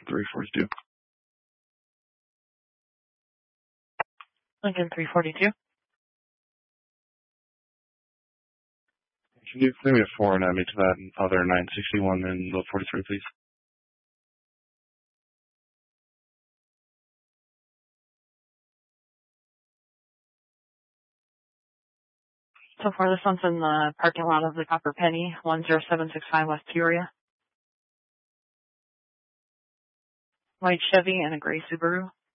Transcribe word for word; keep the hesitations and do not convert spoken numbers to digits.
three forty-two. Lincoln three forty-two. Can you give me a four and add me to that other nine sixty-one and the forty-three, please? So far, this one's in the parking lot of the Copper Penny, one zero seven six five West Peoria. White Chevy and a gray Subaru.